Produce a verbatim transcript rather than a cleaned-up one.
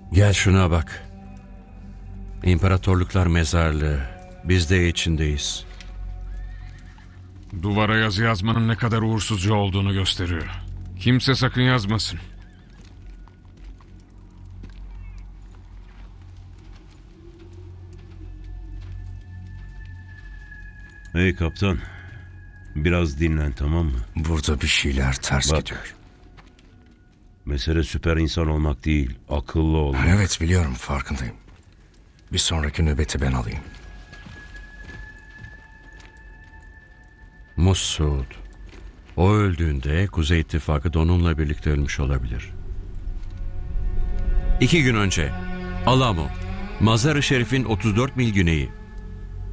Gel şuna bak. İmparatorluklar mezarlığı. Biz de içindeyiz. Duvara yazı yazmanın ne kadar uğursuzca olduğunu gösteriyor. Kimse sakın yazmasın. Hey kaptan, biraz dinlen, tamam mı? Burada bir şeyler ters Bak. gidiyor. Mesele süper insan olmak değil, akıllı olmak. Evet biliyorum, farkındayım. Bir sonraki nöbeti ben alayım. Mussud. O öldüğünde Kuzey İttifakı da onunla birlikte ölmüş olabilir. İki gün önce Alamo, Mazar-ı Şerif'in otuz dört mil güneyi.